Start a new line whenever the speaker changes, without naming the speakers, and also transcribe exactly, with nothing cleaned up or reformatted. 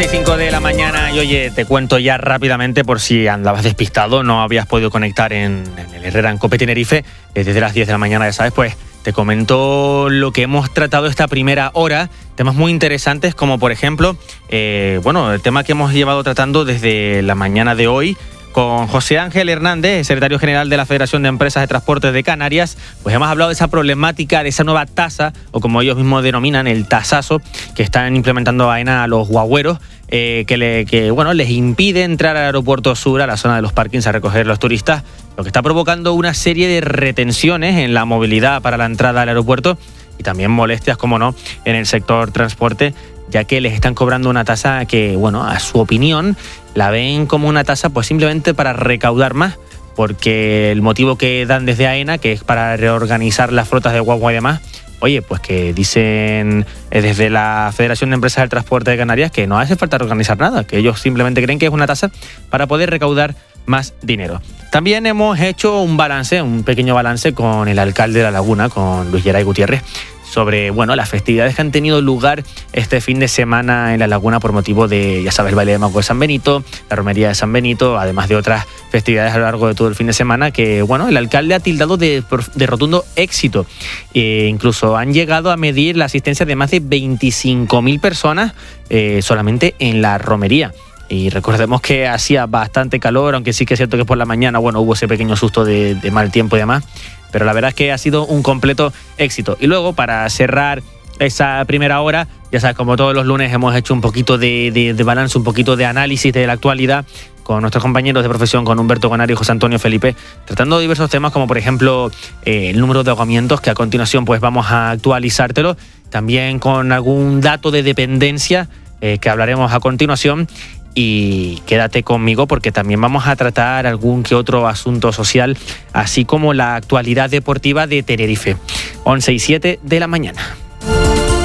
once y cinco de la mañana y oye, te cuento ya rápidamente por si andabas despistado, no habías podido conectar en, en el Herrera en Cope Tenerife, eh, desde las diez de la mañana, ya sabes, pues te comento lo que hemos tratado esta primera hora, temas muy interesantes como por ejemplo, eh, bueno, el tema que hemos llevado tratando desde la mañana de hoy, con José Ángel Hernández, secretario general de la Federación de Empresas de Transportes de Canarias, pues hemos hablado de esa problemática, de esa nueva tasa, o como ellos mismos denominan, el tasazo, que están implementando AENA a los guagüeros, eh, que, le, que bueno, les impide entrar al aeropuerto sur, a la zona de los parkings, a recoger a los turistas, lo que está provocando una serie de retenciones en la movilidad para la entrada al aeropuerto y también molestias, como no, en el sector transporte, ya que les están cobrando una tasa que, bueno, a su opinión, la ven como una tasa pues simplemente para recaudar más, porque el motivo que dan desde AENA, que es para reorganizar las flotas de guagua y demás, oye, pues que dicen desde la Federación de Empresas del Transporte de Canarias que no hace falta reorganizar nada, que ellos simplemente creen que es una tasa para poder recaudar más dinero. También hemos hecho un balance, un pequeño balance con el alcalde de La Laguna, con Luis Geray Gutiérrez, sobre, bueno, las festividades que han tenido lugar este fin de semana en La Laguna por motivo de, ya sabes, el baile de Mago de San Benito, la romería de San Benito, además de otras festividades a lo largo de todo el fin de semana que, bueno, el alcalde ha tildado de, de rotundo éxito. E incluso han llegado a medir la asistencia de más de veinticinco mil personas eh, solamente en la romería. Y recordemos que hacía bastante calor, aunque sí que es cierto que por la mañana, bueno, hubo ese pequeño susto de, de mal tiempo y demás. Pero la verdad es que ha sido un completo éxito. Y luego, para cerrar esa primera hora, ya sabes, como todos los lunes hemos hecho un poquito de, de, de balance, un poquito de análisis de la actualidad con nuestros compañeros de profesión, con Humberto Gonario y José Antonio Felipe, tratando diversos temas como, por ejemplo, eh, el número de ahogamientos, que a continuación pues vamos a actualizártelo. También con algún dato de dependencia eh, que hablaremos a continuación. Y quédate conmigo porque también vamos a tratar algún que otro asunto social, así como la actualidad deportiva de Tenerife. once y siete de la mañana.